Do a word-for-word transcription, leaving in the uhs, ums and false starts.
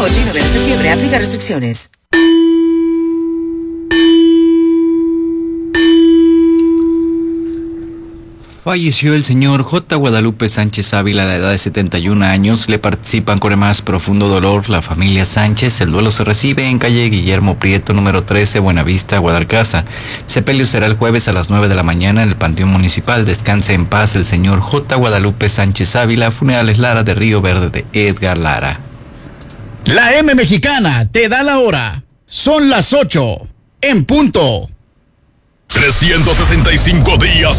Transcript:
ocho y nueve de septiembre. Aplica restricciones. Falleció el señor J. Guadalupe Sánchez Ávila a la edad de setenta y un años. Le participan con el más profundo dolor la familia Sánchez. El duelo se recibe en calle Guillermo Prieto, número trece, Buenavista, Guadalcázar. Sepelio será el jueves a las nueve de la mañana en el Panteón Municipal. Descanse en paz el señor J. Guadalupe Sánchez Ávila. Funerales Lara de Río Verde de Edgar Lara. La M Mexicana te da la hora. Son las ocho en punto. trescientos sesenta y cinco días